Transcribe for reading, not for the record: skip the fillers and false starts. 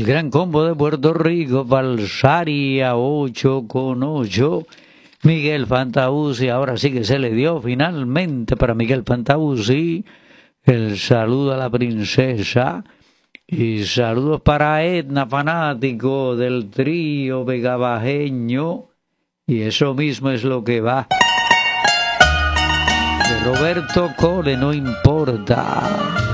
El gran combo de Puerto Rico, Balsaria 8-8. Miguel Fantauci, ahora sí que se le dio finalmente para Miguel Fantauci. El saludo a la princesa. Y saludos para Edna, fanático del trío vegabajeño. Y eso mismo es lo que va. De Roberto Cole, no importa.